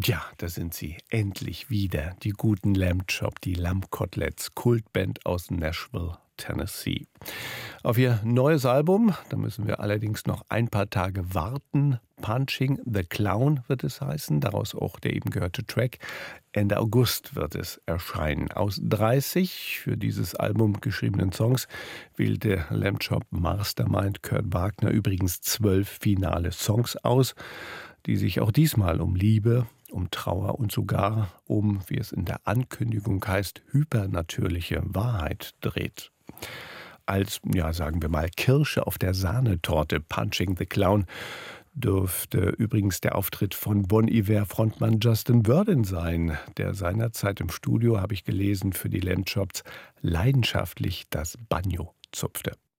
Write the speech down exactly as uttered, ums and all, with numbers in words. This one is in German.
Ja, da sind sie endlich wieder, die guten Lamb Chop, die Lammkoteletts, Kultband aus Nashville, Tennessee. Auf ihr neues Album, da müssen wir allerdings noch ein paar Tage warten. Punching the Clown wird es heißen, daraus auch der eben gehörte Track. Ende August wird es erscheinen. Aus dreißig für dieses Album geschriebenen Songs wählte Lamb Chop Mastermind Kurt Wagner übrigens zwölf finale Songs aus, die sich auch diesmal um Liebe, um Trauer und sogar um, wie es in der Ankündigung heißt, hypernatürliche Wahrheit dreht. Als, ja, sagen wir mal, Kirsche auf der Sahnetorte Punching the Clown dürfte übrigens der Auftritt von Bon Iver-Frontmann Justin Vernon sein, der seinerzeit im Studio, habe ich gelesen, für die Lamb Chops leidenschaftlich das Banjo zupfte.